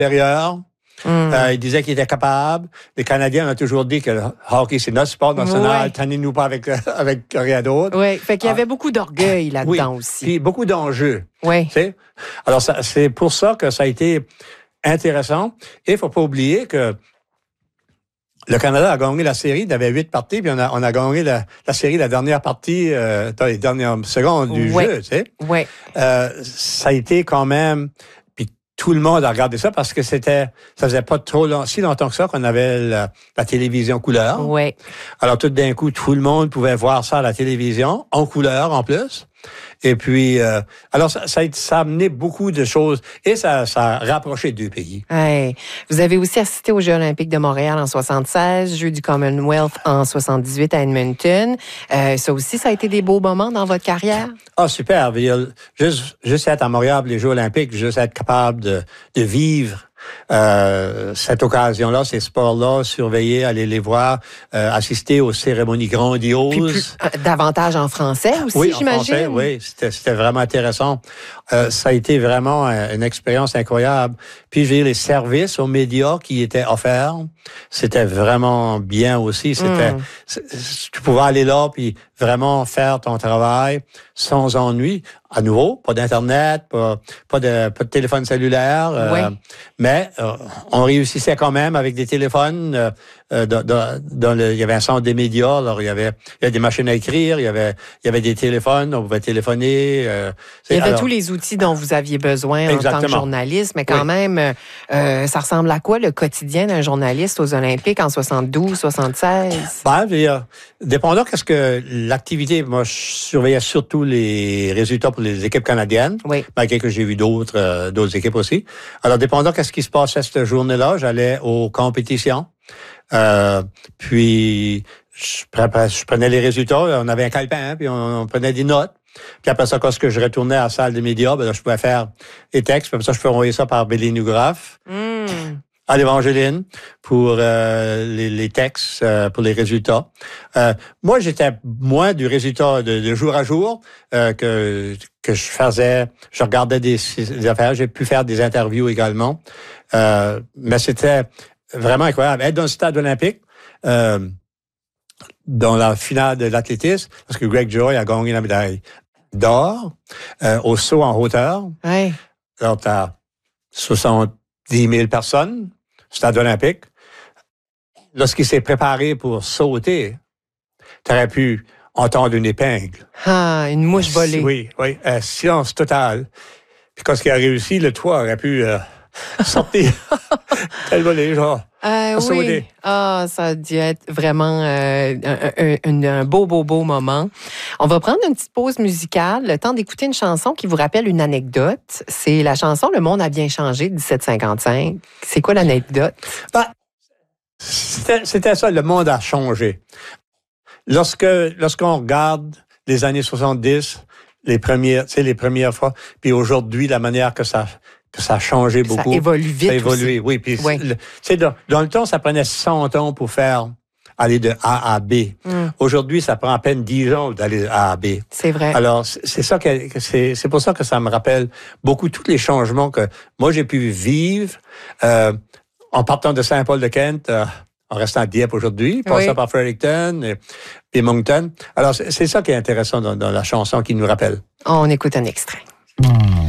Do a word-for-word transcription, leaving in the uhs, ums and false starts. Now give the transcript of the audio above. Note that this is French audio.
supérieur. Mm. Euh, il disait qu'il était capable. Les Canadiens ont toujours dit que le hockey, c'est notre sport national. Ouais. Tenez-nous pas avec, avec rien d'autre. Oui, fait qu'il y avait ah. beaucoup d'orgueil là-dedans oui. aussi. Puis beaucoup d'enjeux. Oui. Tu sais? Alors, ça, c'est pour ça que ça a été intéressant. Et il faut pas oublier que le Canada a gagné la série. Il y avait huit parties, puis on a, on a gagné la, la série, la dernière partie, euh, dans les dernières secondes du ouais. jeu, tu sais. Oui. Euh, ça a été quand même... Tout le monde a regardé ça parce que c'était, ça faisait pas trop long, si longtemps que ça qu'on avait la, la télévision couleur. Oui. Alors tout d'un coup, tout le monde pouvait voir ça à la télévision, en couleur en plus. Et puis, euh, alors ça, ça, ça a amené beaucoup de choses et ça, ça a rapproché deux pays. Hey. Vous avez aussi assisté aux Jeux olympiques de Montréal en soixante-seize, Jeux du Commonwealth en soixante-dix-huit à Edmonton. Euh, ça aussi, ça a été des beaux moments dans votre carrière? Ah, super. Juste, juste être à Montréal, les Jeux olympiques, juste être capable de, de vivre Euh, cette occasion-là, ces sports-là, surveiller, aller les voir, euh, assister aux cérémonies grandioses. Puis plus, euh, davantage en français aussi, oui, j'imagine. En français, oui, c'était, c'était vraiment intéressant. Euh, ça a été vraiment une expérience incroyable. Puis j'ai les services aux médias qui étaient offerts. C'était vraiment bien aussi. C'était, mm. tu pouvais aller là puis vraiment faire ton travail sans ennui. À nouveau, pas d'Internet, pas, pas, de, pas de téléphone cellulaire. Euh, oui. Mais euh, on réussissait quand même avec des téléphones. Euh, euh, dans, dans, dans le, il y avait un centre des médias. Alors il y avait, il y avait des machines à écrire. Il y avait, il y avait des téléphones. On pouvait téléphoner. Euh, il y avait alors, tous les outils dont vous aviez besoin exactement. En tant que journaliste. Mais quand oui. même, euh, ça ressemble à quoi le quotidien d'un journaliste aux Olympiques en soixante-douze, soixante-seize? Ben, je veux dire, dépendant qu'est-ce que l'activité, moi, je surveillais surtout les résultats pour les équipes canadiennes, oui. malgré que j'ai vu d'autres, euh, d'autres équipes aussi. Alors, dépendant qu'est-ce qui se passait cette journée-là, j'allais aux compétitions. Euh, puis, je, je prenais les résultats, on avait un calepin, puis on, on prenait des notes. Puis après ça, quand je retournais à la salle des médias, ben là, je pouvais faire les textes, puis après ça, je pouvais envoyer ça par Bélinographe. Mm. À l'Évangéline pour euh, les, les textes, euh, pour les résultats. Euh, moi, j'étais moins du résultat de, de jour à jour euh, que que je faisais. Je regardais des, des affaires. J'ai pu faire des interviews également. Euh, mais c'était vraiment incroyable. Être dans le stade olympique, euh, dans la finale de l'athlétisme, parce que Greg Joy a gagné la médaille d'or euh, au saut en hauteur. Oui. Alors, t'as soixante-dix mille personnes, stade olympique. Lorsqu'il s'est préparé pour sauter, tu aurais pu entendre une épingle. Ah, une mouche volée. Oui, oui. Euh, silence total. Puis quand il a réussi, le toit aurait pu euh, sortir. Tel volé, genre. Euh, oui. Sauter. Ah, ça a dû être vraiment euh, un, un, un beau, beau, beau moment. On va prendre une petite pause musicale, le temps d'écouter une chanson qui vous rappelle une anecdote. C'est la chanson « Le monde a bien changé » de dix-sept cinquante-cinq. C'est quoi l'anecdote? Ben, c'était, c'était ça, le monde a changé. Lorsque, lorsqu'on regarde les années soixante-dix, les premières, tu sais, les premières fois, puis aujourd'hui, la manière que ça... que ça a changé beaucoup. Ça évolue vite. Ça a évolué, aussi. oui. Puis, oui. Tu sais, dans, dans le temps, ça prenait cent ans pour faire aller de A à B. Mm. Aujourd'hui, ça prend à peine dix ans d'aller de A à B. C'est vrai. Alors, c'est, c'est ça que, c'est, c'est pour ça que ça me rappelle beaucoup tous les changements que moi, j'ai pu vivre, euh, en partant de Saint-Paul-de-Kent, euh, en restant à Dieppe aujourd'hui, passant oui. par Fredericton et, et Moncton. Alors, c'est, c'est ça qui est intéressant dans, dans la chanson qui nous rappelle. On écoute un extrait.